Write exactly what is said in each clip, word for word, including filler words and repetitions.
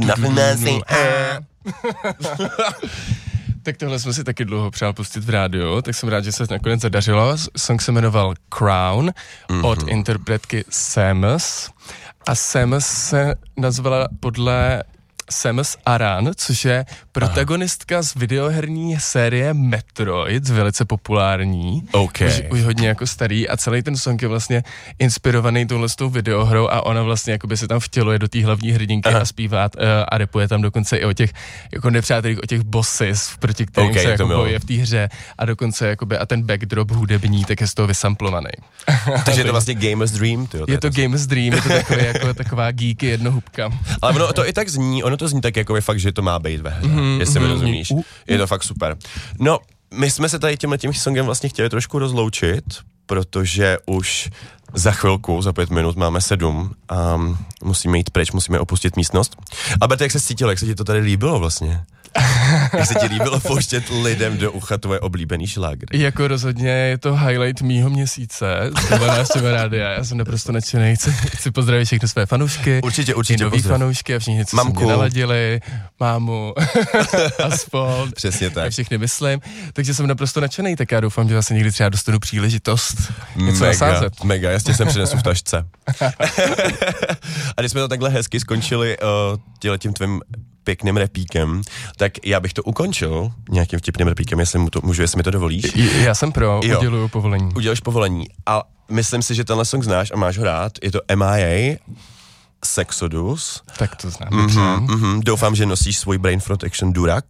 Nothing nothing. Tak tohle jsme si taky dlouho přál pustit v rádiu, tak jsem rád, že se nakonec zadařilo. Song se jmenoval Crown mm-hmm. od interpretky Samus a Samus se nazvala podle Samus Aran, což je protagonistka Aha. z videoherní série Metroid, velice populární, okay. už, už hodně jako starý a celý ten song je vlastně inspirovaný touhle s tou videohrou a ona vlastně jakoby se tam vtěluje do té hlavní hrdinky Aha. a zpívá uh, a rapuje tam dokonce i o těch jako nepřátelích, o těch bosses, proti kterým okay, se jako bojuje v té hře a dokonce jakoby a ten backdrop hudební tak je z toho vysamplovaný. Takže je to vlastně Gamer's Dream? Tyjo, je to Gamer's Dream, je to takový, jako taková geeky jednohubka. Ale ono to i tak zní, ono to zní tak jako je fakt, že to má být ve hře, mm-hmm, jestli mm-hmm. mi rozumíš. Uh, je to fakt super. No, my jsme se tady tímhle tím songem vlastně chtěli trošku rozloučit, protože už za chvilku, za pět minut máme sedm a musíme jít pryč, musíme opustit místnost. Albert, jak se cítil, jak se ti to tady líbilo vlastně? Jak se ti líbilo pouštět lidem do ucha tvoje oblíbený šlágry? Jako rozhodně je to highlight mýho měsíce z dvanáctého rádia. Já jsem naprosto nadšený. Chci, chci pozdravit všechny své fanoušky. Určitě, určitě. I nový pozdrav. Fanoušky a všichni, co Mamku. se mě naladili. Mámu. Aspolt. Přesně tak. A všechny myslím. Takže jsem naprosto nadšený, tak já doufám, že zase někdy třeba dostanu příležitost něco mega, nasázet. Mega, jasně jsem přinesu v tašce. A když jsme to takhle hezky skončili uh, tím tvým pěkným repíkem, tak já bych to ukončil nějakým vtipným repíkem, jestli mu to, můžu, jestli mi to dovolíš. Já jsem pro, jo. Uděluju povolení. Uděláš povolení. A myslím si, že tenhle song znáš a máš ho rád. Je to M I A, Sexodus. Tak to znám. Mm-hmm, mm-hmm. Doufám, že nosíš svůj Brain Protection Durak.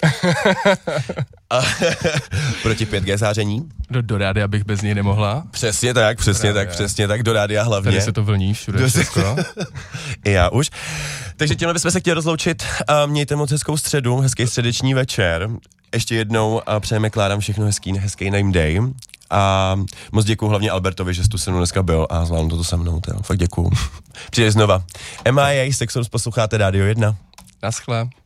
Proti pět G záření. Do, do rádia bych bez něj nemohla. Přesně tak, přesně rádia. tak, přesně tak, do rádia hlavně. Tady se to vlní všude všechno. I já už. Takže tímhle bychom se chtěli rozloučit a mějte moc hezkou středu, hezký středeční večer. Ještě jednou a přejeme Klárám všechno hezký, hezký name day. A moc děkuju hlavně Albertovi, že jsi tu se mnou dneska byl a zvládnu toto se mnou. Tyjo. Fakt děkuju. Přijde znova. M I A, Sexodus, posloucháte Rádio jedna. Naschle.